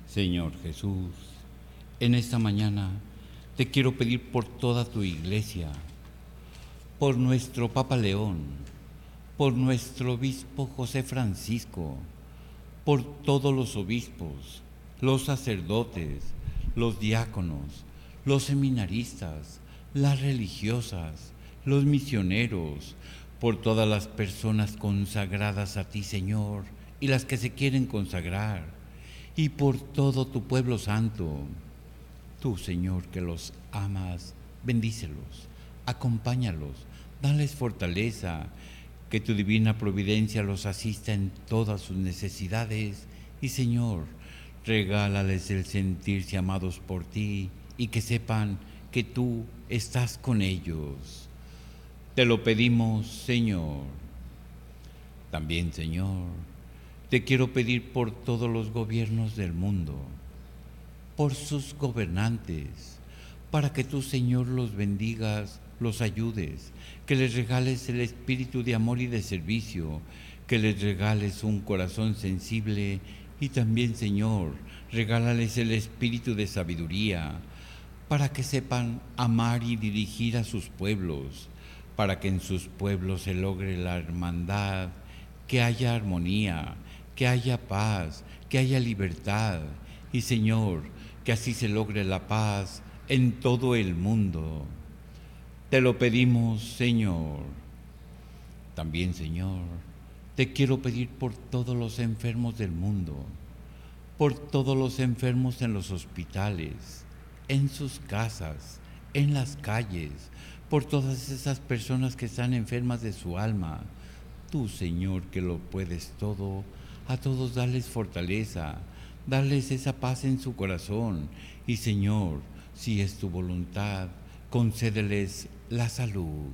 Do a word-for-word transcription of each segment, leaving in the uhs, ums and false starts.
Señor Jesús, en esta mañana te quiero pedir por toda tu iglesia, por nuestro Papa León, por nuestro obispo José Francisco, por todos los obispos, los sacerdotes, los diáconos, los seminaristas, las religiosas, los misioneros, por todas las personas consagradas a ti, Señor, y las que se quieren consagrar, y por todo tu pueblo santo. Tú, Señor, que los amas, bendícelos, acompáñalos, dales fortaleza, que tu divina providencia los asista en todas sus necesidades, y, Señor, regálales el sentirse amados por ti y que sepan que tú estás con ellos. Te lo pedimos, Señor. También, Señor, te quiero pedir por todos los gobiernos del mundo, por sus gobernantes, para que tú, Señor, los bendigas, los ayudes, que les regales el espíritu de amor y de servicio, que les regales un corazón sensible y también, Señor, regálales el espíritu de sabiduría, para que sepan amar y dirigir a sus pueblos, para que en sus pueblos se logre la hermandad, que haya armonía, que haya paz, que haya libertad, y, Señor, que así se logre la paz en todo el mundo. Te lo pedimos, Señor. También, Señor, te quiero pedir por todos los enfermos del mundo, por todos los enfermos en los hospitales, en sus casas, en las calles, por todas esas personas que están enfermas de su alma. Tú, Señor, que lo puedes todo, a todos darles fortaleza, darles esa paz en su corazón. Y, Señor, si es tu voluntad, concédeles la salud.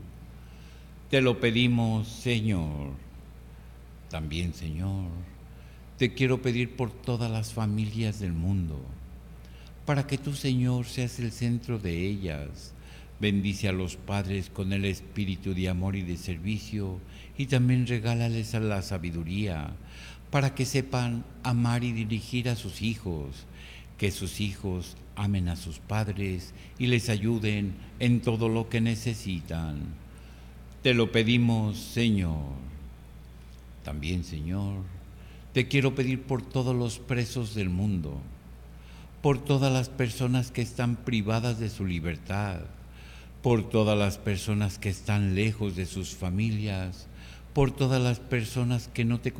Te lo pedimos, Señor. También, Señor, te quiero pedir por todas las familias del mundo, para que tú, Señor, seas el centro de ellas. Bendice a los padres con el espíritu de amor y de servicio, y también regálales a la sabiduría, para que sepan amar y dirigir a sus hijos, que sus hijos amen a sus padres y les ayuden en todo lo que necesitan. Te lo pedimos, Señor. También, Señor, te quiero pedir por todos los presos del mundo, por todas las personas que están privadas de su libertad, por todas las personas que están lejos de sus familias, por todas las personas que no te